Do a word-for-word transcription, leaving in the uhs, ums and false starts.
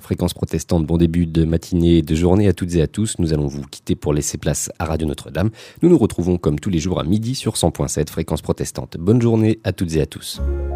Fréquence protestante, bon début de matinée et de journée à toutes et à tous. Nous allons vous quitter pour laisser place à Radio Notre-Dame. Nous nous retrouvons comme tous les jours à midi sur cent point sept Fréquence protestante. Bonne journée à toutes et à tous.